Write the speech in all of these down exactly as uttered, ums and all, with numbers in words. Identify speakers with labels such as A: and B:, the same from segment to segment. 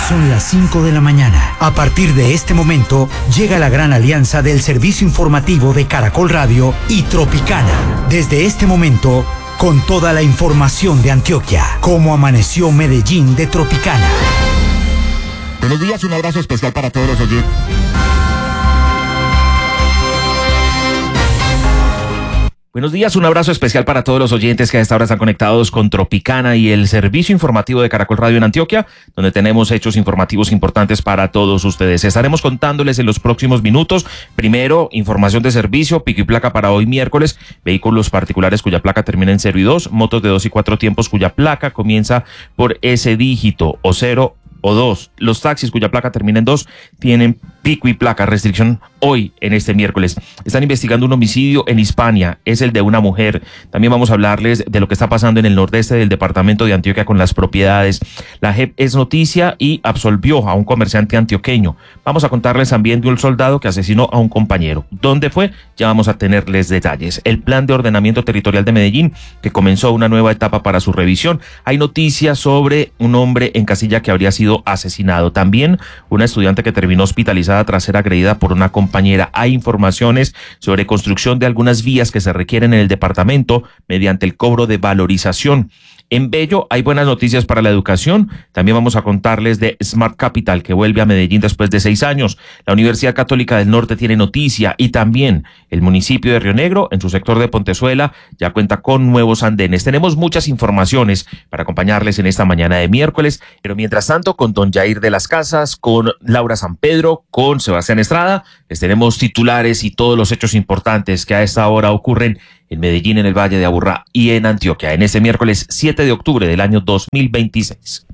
A: Son las cinco de la mañana. A partir de este momento, llega la gran alianza del servicio informativo de Caracol Radio y Tropicana. Desde este momento, con toda la información de Antioquia. Cómo amaneció Medellín de Tropicana.
B: Buenos días, un abrazo especial para todos los oyentes. Buenos días, un abrazo especial para todos los oyentes que a esta hora están conectados con Tropicana y el servicio informativo de Caracol Radio en Antioquia, donde tenemos hechos informativos importantes para todos ustedes. Estaremos contándoles en los próximos minutos, primero, información de servicio, pico y placa para hoy miércoles, vehículos particulares cuya placa termina en cero y dos, motos de dos y cuatro tiempos cuya placa comienza por ese dígito o cero o dos. Los taxis cuya placa termina en dos tienen pico y placa, restricción hoy en este miércoles. Están investigando un homicidio en Hispania, es el de una mujer. También vamos a hablarles de lo que está pasando en el nordeste del departamento de Antioquia con las propiedades. La J E P es noticia y absolvió a un comerciante antioqueño. Vamos a contarles también de un soldado que asesinó a un compañero. ¿Dónde fue? Ya vamos a tenerles detalles. El plan de ordenamiento territorial de Medellín, que comenzó una nueva etapa para su revisión. Hay noticias sobre un hombre en Casilla que habría sido asesinado. También una estudiante que terminó hospitalizada tras ser agredida por una compañera. Hay informaciones sobre construcción de algunas vías que se requieren en el departamento mediante el cobro de valorización. En Bello hay buenas noticias para la educación. También vamos a contarles de Smart Capital, que vuelve a Medellín después de seis años. La Universidad Católica del Norte tiene noticia y también el municipio de Río Negro, en su sector de Pontezuela, ya cuenta con nuevos andenes. Tenemos muchas informaciones para acompañarles en esta mañana de miércoles, pero mientras tanto con don Jair de las Casas, con Laura San Pedro, con Sebastián Estrada, les tenemos titulares y todos los hechos importantes que a esta hora ocurren en Medellín, en el Valle de Aburrá y en Antioquia, en este miércoles siete de octubre del año dos mil veintiséis.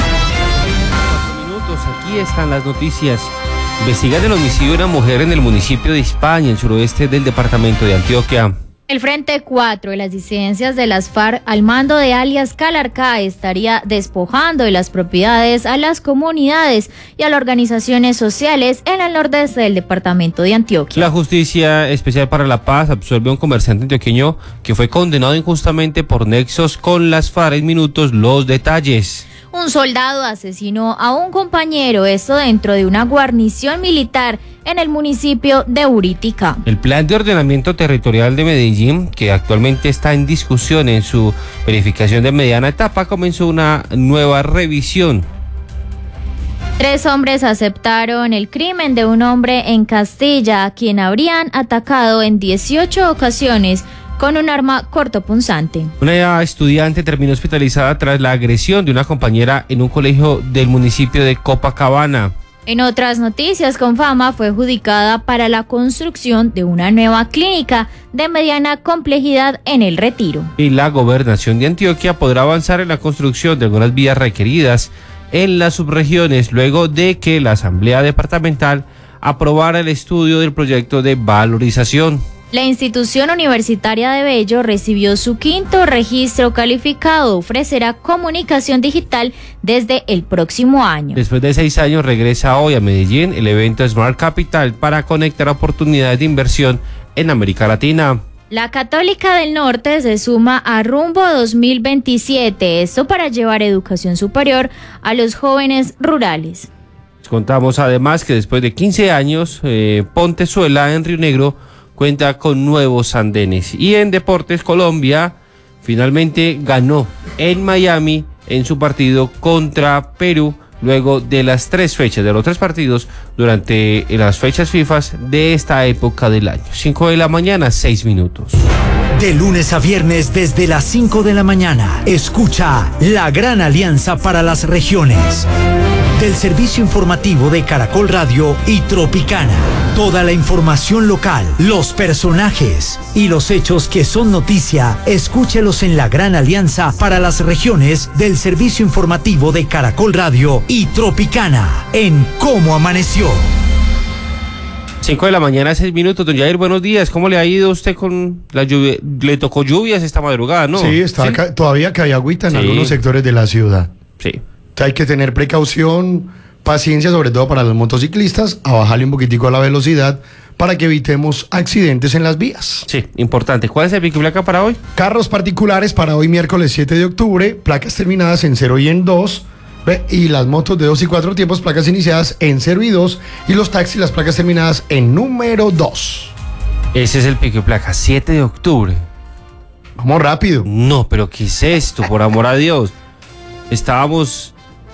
C: Cuatro minutos, aquí están las noticias. Investigan el homicidio de una mujer en el municipio de Hispania, en el suroeste del departamento de Antioquia.
D: El Frente cuatro de las disidencias de las FARC al mando de alias Calarcá estaría despojando de las propiedades a las comunidades y a las organizaciones sociales en el nordeste del departamento de Antioquia.
C: La Justicia Especial para la Paz absuelve a un comerciante antioqueño que fue condenado injustamente por nexos con las FARC. En minutos los detalles.
D: Un soldado asesinó a un compañero, esto dentro de una guarnición militar en el municipio de Uritica.
C: El plan de ordenamiento territorial de Medellín, que actualmente está en discusión en su verificación de mediana etapa, comenzó una nueva revisión.
D: Tres hombres aceptaron el crimen de un hombre en Castilla, a quien habrían atacado en dieciocho ocasiones con un arma cortopunzante.
C: Una estudiante terminó hospitalizada tras la agresión de una compañera en un colegio del municipio de Copacabana.
D: En otras noticias, Confama fue adjudicada para la construcción de una nueva clínica de mediana complejidad en El Retiro.
C: Y la gobernación de Antioquia podrá avanzar en la construcción de algunas vías requeridas en las subregiones luego de que la Asamblea Departamental aprobara el estudio del proyecto de valorización.
D: La institución universitaria de Bello recibió su quinto registro calificado. Ofrecerá comunicación digital desde el próximo año.
C: Después de seis años regresa hoy a Medellín el evento Smart Capital para conectar oportunidades de inversión en América Latina.
D: La Católica del Norte se suma a Rumbo dos mil veintisiete, esto para llevar educación superior a los jóvenes rurales.
C: Les contamos además que después de quince años, eh, Pontezuela en Río Negro cuenta con nuevos andenes. Y en Deportes, Colombia finalmente ganó en Miami en su partido contra Perú, luego de las tres fechas, de los tres partidos durante las fechas FIFA de esta época del año. cinco de la mañana, seis minutos.
A: De lunes a viernes desde las cinco de la mañana, escucha la gran alianza para las regiones. Del servicio informativo de Caracol Radio y Tropicana. Toda la información local, los personajes y los hechos que son noticia, escúchelos en la gran alianza para las regiones del servicio informativo de Caracol Radio y Tropicana en Cómo Amaneció.
C: cinco de la mañana, seis minutos. Don Jair, buenos días. ¿Cómo le ha ido usted con la lluvia? Le tocó lluvias esta madrugada, ¿no?
E: Sí, está ¿Sí? Acá, todavía cae agüita en sí. algunos sectores de la ciudad.
C: Sí.
E: Hay que tener precaución, paciencia, sobre todo para los motociclistas, a bajarle un poquitico a la velocidad para que evitemos accidentes en las vías.
C: Sí, importante. ¿Cuál es el pico y placa para hoy?
E: Carros particulares para hoy miércoles siete de octubre, placas terminadas en cero y en dos, Ve, y las motos de dos y cuatro tiempos, placas iniciadas en cero y dos, y los taxis, las placas terminadas en número dos.
C: Ese es el pico de placa, siete de octubre.
E: Vamos rápido.
C: No, pero ¿qué es esto? Por amor a Dios. Estábamos...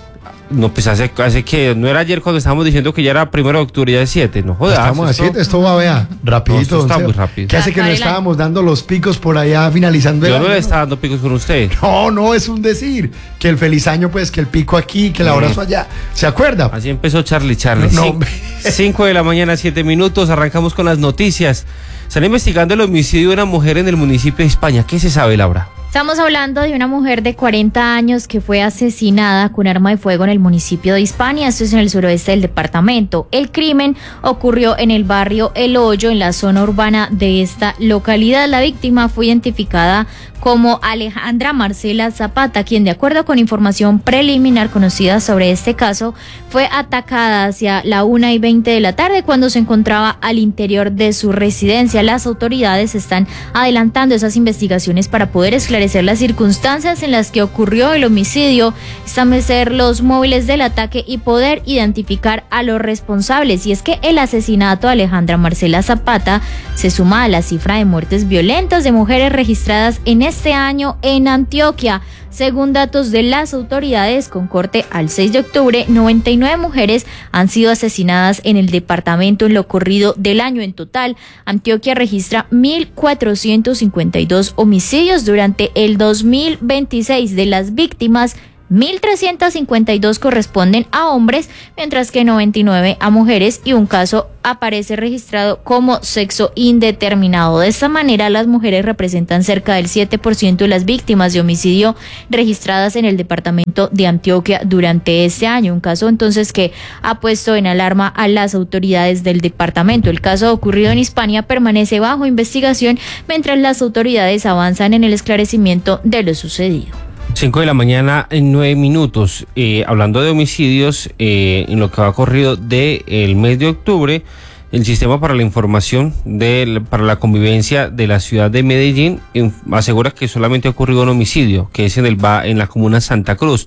C: No, pues hace, hace que... No era ayer cuando estábamos diciendo que ya era primero de octubre, ya es siete. No jodas.
E: Estamos a
C: esto-
E: siete, esto va, vea, rapidito.
C: No, esto está
E: don
C: muy
E: Seba.
C: rápido.
E: ¿Qué hace que no
D: Rafaela.
E: estábamos dando los picos por allá finalizando el
C: Yo no
E: año?
C: le estaba dando picos con usted.
E: No, no, es un decir. Que el feliz año, pues, que el pico aquí, que el abrazo allá. ¿Se acuerda?
C: Así empezó Charlie Charlie.
E: No,
C: Cin-
E: hombre.
C: Cinco de la mañana, siete minutos. Arrancamos con las noticias. Están investigando el homicidio de una mujer en el municipio de España. ¿Qué se sabe, Laura?
D: Estamos hablando de una mujer de cuarenta años que fue asesinada con arma de fuego en el municipio de Hispania, esto es en el suroeste del departamento. El crimen ocurrió en el barrio El Hoyo, en la zona urbana de esta localidad. La víctima fue identificada como Alejandra Marcela Zapata, quien, de acuerdo con información preliminar conocida sobre este caso, fue atacada hacia la una y veinte de la tarde cuando se encontraba al interior de su residencia. Las autoridades están adelantando esas investigaciones para poder esclarecer las circunstancias en las que ocurrió el homicidio, establecer los móviles del ataque y poder identificar a los responsables. Y es que el asesinato de Alejandra Marcela Zapata se suma a la cifra de muertes violentas de mujeres registradas en este año en Antioquia. Según datos de las autoridades, con corte al seis de octubre, noventa y nueve mujeres han sido asesinadas en el departamento en lo corrido del año. En total, Antioquia registra mil cuatrocientos cincuenta y dos homicidios durante el dos mil veintiséis. De las víctimas, mil trescientos cincuenta y dos corresponden a hombres, mientras que noventa y nueve a mujeres, y un caso aparece registrado como sexo indeterminado. De esta manera, las mujeres representan cerca del siete por ciento de las víctimas de homicidio registradas en el departamento de Antioquia durante este año. Un caso entonces que ha puesto en alarma a las autoridades del departamento. El caso ocurrido en Hispania permanece bajo investigación mientras las autoridades avanzan en el esclarecimiento de lo sucedido.
C: Cinco de la mañana en nueve minutos. Eh, hablando de homicidios, eh, en lo que va corrido del mes de octubre, el Sistema para la Información de, para la Convivencia de la ciudad de Medellín in, asegura que solamente ha ocurrido un homicidio, que es en, el, en la comuna Santa Cruz.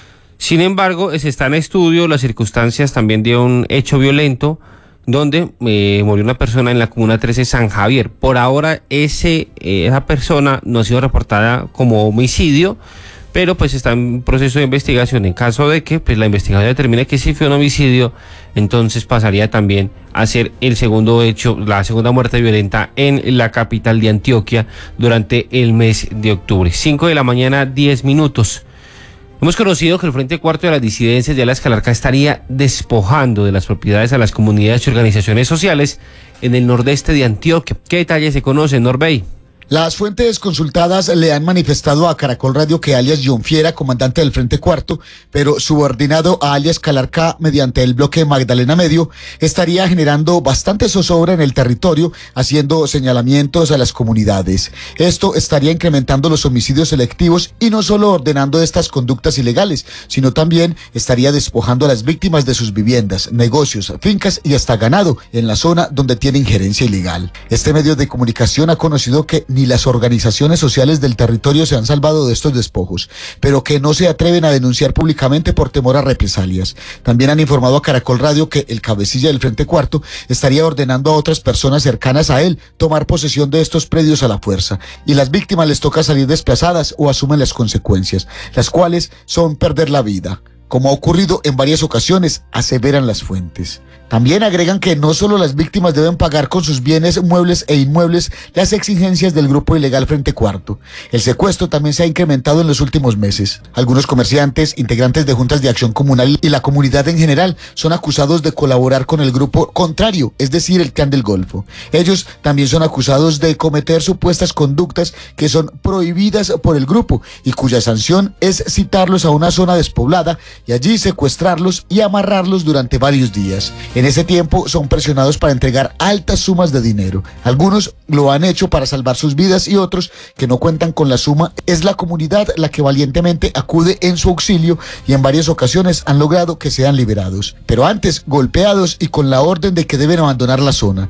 C: Sin embargo, se está en estudio las circunstancias también de un hecho violento donde eh, murió una persona en la comuna trece San Javier. Por ahora ese, eh, esa persona no ha sido reportada como homicidio, pero pues está en proceso de investigación. En caso de que pues la investigación determine que sí fue un homicidio, entonces pasaría también a ser el segundo hecho, la segunda muerte violenta en la capital de Antioquia durante el mes de octubre. Cinco de la mañana, diez minutos. Hemos conocido que el Frente Cuarto de las Disidencias de Alias Calarcá estaría despojando de las propiedades a las comunidades y organizaciones sociales en el nordeste de Antioquia. ¿Qué detalles se conocen, Norbey?
F: Las fuentes consultadas le han manifestado a Caracol Radio que alias John Fiera, comandante del Frente Cuarto, pero subordinado a alias Calarcá mediante el bloque Magdalena Medio, estaría generando bastante zozobra en el territorio, haciendo señalamientos a las comunidades. Esto estaría incrementando los homicidios selectivos y no solo ordenando estas conductas ilegales, sino también estaría despojando a las víctimas de sus viviendas, negocios, fincas y hasta ganado en la zona donde tiene injerencia ilegal. Este medio de comunicación ha conocido que ni las organizaciones sociales del territorio se han salvado de estos despojos, pero que no se atreven a denunciar públicamente por temor a represalias. También han informado a Caracol Radio que el cabecilla del Frente Cuarto estaría ordenando a otras personas cercanas a él tomar posesión de estos predios a la fuerza, y las víctimas les toca salir desplazadas o asumen las consecuencias, las cuales son perder la vida, como ha ocurrido en varias ocasiones, aseveran las fuentes. También agregan que no solo las víctimas deben pagar con sus bienes muebles e inmuebles las exigencias del grupo ilegal Frente Cuarto. El secuestro también se ha incrementado en los últimos meses. Algunos comerciantes, integrantes de juntas de acción comunal y la comunidad en general son acusados de colaborar con el grupo contrario, es decir, el Clan del Golfo. Ellos también son acusados de cometer supuestas conductas que son prohibidas por el grupo y cuya sanción es citarlos a una zona despoblada y allí secuestrarlos y amarrarlos durante varios días. En ese tiempo son presionados para entregar altas sumas de dinero. Algunos lo han hecho para salvar sus vidas y otros que no cuentan con la suma, es la comunidad la que valientemente acude en su auxilio y en varias ocasiones han logrado que sean liberados. Pero antes golpeados y con la orden de que deben abandonar la zona.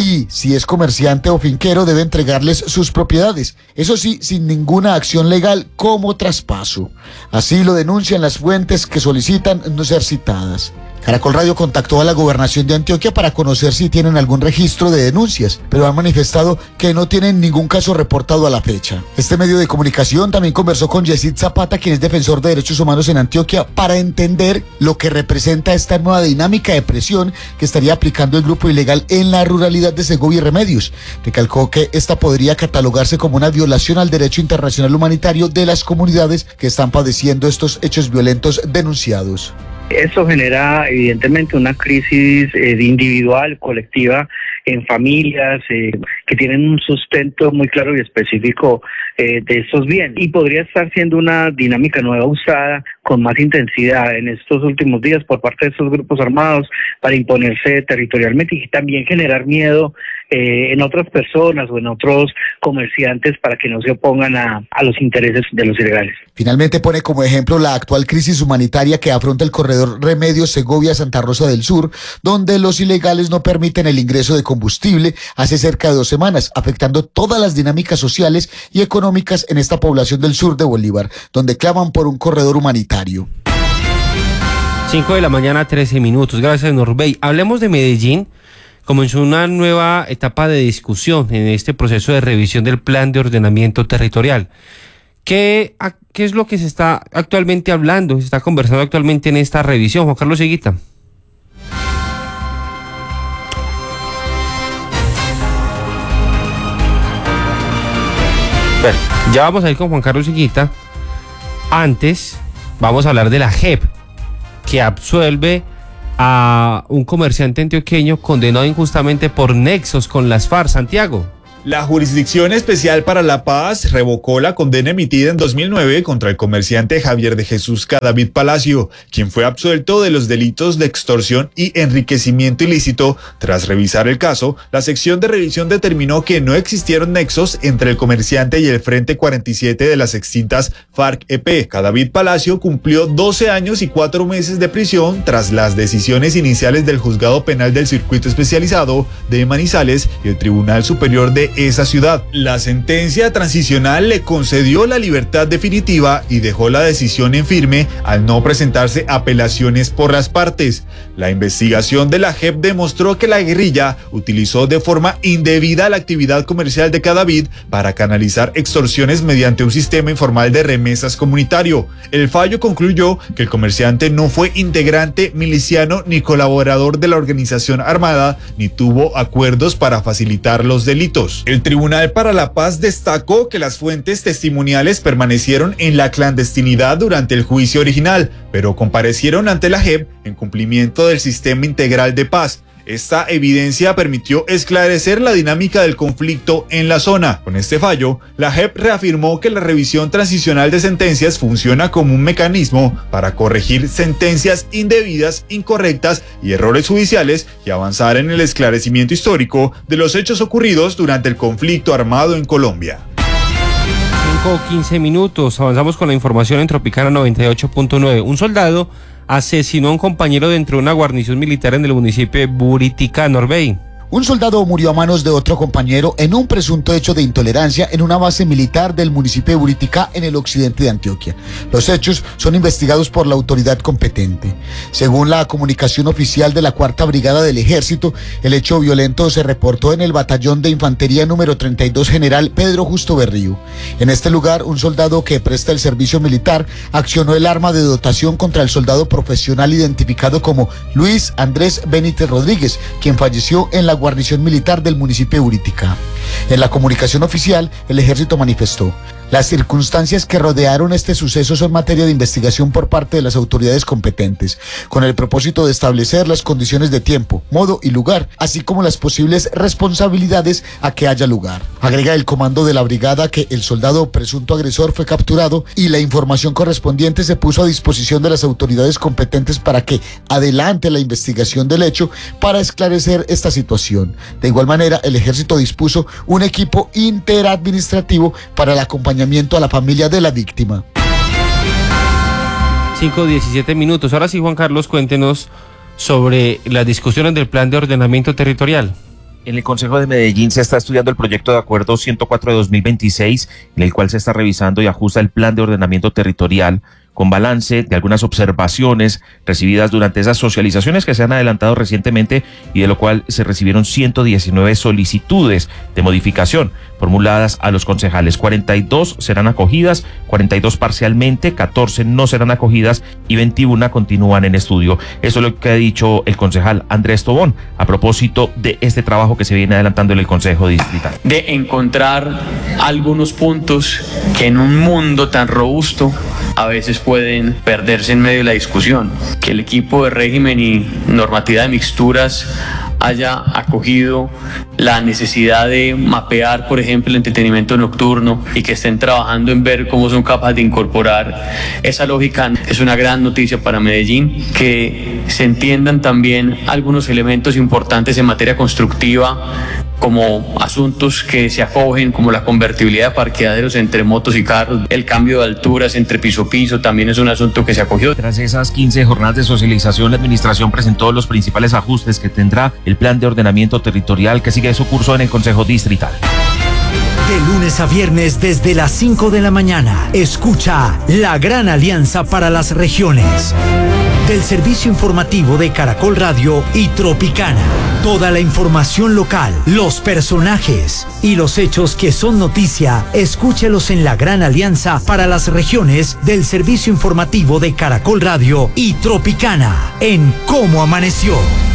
F: y, si es comerciante o finquero, debe entregarles sus propiedades. Eso sí, sin ninguna acción legal como traspaso. Así lo denuncian las fuentes que solicitan no ser citadas. Caracol Radio contactó a la Gobernación de Antioquia para conocer si tienen algún registro de denuncias, pero han manifestado que no tienen ningún caso reportado a la fecha. Este medio de comunicación también conversó con Yesid Zapata, quien es defensor de derechos humanos en Antioquia, para entender lo que representa esta nueva dinámica de presión que estaría aplicando el grupo ilegal en la ruralidad de Segovia y Remedios. Recalcó que esta podría catalogarse como una violación al derecho internacional humanitario de las comunidades que están padeciendo estos hechos violentos denunciados.
G: Eso genera evidentemente una crisis eh, individual, colectiva, en familias eh, que tienen un sustento muy claro y específico eh, de estos bienes. Y podría estar siendo una dinámica nueva usada con más intensidad en estos últimos días por parte de estos grupos armados para imponerse territorialmente y también generar miedo eh, en otras personas o en otros comerciantes para que no se opongan a, a los intereses de los ilegales.
F: Finalmente pone como ejemplo la actual crisis humanitaria que afronta el corredor Remedios Segovia-Santa Rosa del Sur, donde los ilegales no permiten el ingreso de combustible hace cerca de dos semanas, afectando todas las dinámicas sociales y económicas en esta población del sur de Bolívar, donde claman por un corredor humanitario.
C: cinco de la mañana, trece minutos. Gracias, Norbey. Hablemos de Medellín. Comenzó una nueva etapa de discusión en este proceso de revisión del plan de ordenamiento territorial. ¿Qué, a, qué es lo que se está actualmente hablando, se está conversando actualmente en esta revisión? Juan Carlos Higuita. Bueno, ya vamos a ir con Juan Carlos Higuita. Antes, vamos a hablar de la J E P, que absuelve a un comerciante antioqueño condenado injustamente por nexos con las FARC. Santiago.
H: La Jurisdicción Especial para la Paz revocó la condena emitida en dos mil nueve contra el comerciante Javier de Jesús Cadavid Palacio, quien fue absuelto de los delitos de extorsión y enriquecimiento ilícito. Tras revisar el caso, la sección de revisión determinó que no existieron nexos entre el comerciante y el Frente cuarenta y siete de las extintas FARC-E P. Cadavid Palacio cumplió doce años y cuatro meses de prisión tras las decisiones iniciales del Juzgado Penal del Circuito Especializado de Manizales y el Tribunal Superior de esa ciudad. La sentencia transicional le concedió la libertad definitiva y dejó la decisión en firme al no presentarse apelaciones por las partes. La investigación de la J E P demostró que la guerrilla utilizó de forma indebida la actividad comercial de Cadavid para canalizar extorsiones mediante un sistema informal de remesas comunitario. El fallo concluyó que el comerciante no fue integrante miliciano ni colaborador de la organización armada, ni tuvo acuerdos para facilitar los delitos. El Tribunal para la Paz destacó que las fuentes testimoniales permanecieron en la clandestinidad durante el juicio original, pero comparecieron ante la J E P en cumplimiento del sistema integral de paz. Esta evidencia permitió esclarecer la dinámica del conflicto en la zona. Con este fallo, la J E P reafirmó que la revisión transicional de sentencias funciona como un mecanismo para corregir sentencias indebidas, incorrectas y errores judiciales y avanzar en el esclarecimiento histórico de los hechos ocurridos durante el conflicto armado en Colombia.
C: cinco o quince minutos, avanzamos con la información en Tropicana noventa y ocho punto nueve. Un soldado asesinó a un compañero dentro de una guarnición militar en el municipio de Buritica, Norbey.
F: Un soldado murió a manos de otro compañero en un presunto hecho de intolerancia en una base militar del municipio de Buritica, en el occidente de Antioquia. Los hechos son investigados por la autoridad competente. Según la comunicación oficial de la Cuarta Brigada del Ejército, el hecho violento se reportó en el batallón de infantería número treinta y dos General Pedro Justo Berrío. En este lugar, un soldado que presta el servicio militar accionó el arma de dotación contra el soldado profesional identificado como Luis Andrés Benítez Rodríguez, quien falleció en la guarnición militar del municipio de Buritica. En la comunicación oficial, el ejército manifestó: las circunstancias que rodearon este suceso son materia de investigación por parte de las autoridades competentes, con el propósito de establecer las condiciones de tiempo, modo y lugar, así como las posibles responsabilidades a que haya lugar. Agrega el comando de la brigada que el soldado presunto agresor fue capturado y la información correspondiente se puso a disposición de las autoridades competentes para que adelante la investigación del hecho para esclarecer esta situación. De igual manera, el ejército dispuso un equipo interadministrativo para el acompañamiento a la familia de la víctima.
C: cinco diecisiete minutos. Ahora sí, Juan Carlos, cuéntenos sobre las discusiones del plan de ordenamiento territorial.
B: En el Consejo de Medellín se está estudiando el proyecto de acuerdo ciento cuatro de dos mil veintiséis, en el cual se está revisando y ajusta el plan de ordenamiento territorial con balance de algunas observaciones recibidas durante esas socializaciones que se han adelantado recientemente y de lo cual se recibieron ciento diecinueve solicitudes de modificación formuladas a los concejales. cuarenta y dos serán acogidas, cuarenta y dos parcialmente, catorce no serán acogidas y veintiuna continúan en estudio. Eso es lo que ha dicho el concejal Andrés Tobón a propósito de este trabajo que se viene adelantando en el Consejo Distrital.
I: De encontrar algunos puntos que en un mundo tan robusto a veces pueden perderse en medio de la discusión. Que el equipo de régimen y normatividad de mixturas haya acogido la necesidad de mapear, por ejemplo, el entretenimiento nocturno y que estén trabajando en ver cómo son capaces de incorporar esa lógica. Es una gran noticia para Medellín, que se entiendan también algunos elementos importantes en materia constructiva, como asuntos que se acogen, como la convertibilidad de parqueaderos entre motos y carros, el cambio de alturas entre piso a piso, también es un asunto que se acogió.
B: Tras esas quince jornadas de socialización, la administración presentó los principales ajustes que tendrá el plan de ordenamiento territorial que sigue su curso en el Consejo Distrital.
A: De lunes a viernes desde las cinco de la mañana, escucha La Gran Alianza para las Regiones. Del servicio informativo de Caracol Radio y Tropicana. Toda la información local, los personajes y los hechos que son noticia, escúchelos en La Gran Alianza para las Regiones del servicio informativo de Caracol Radio y Tropicana en Cómo Amaneció.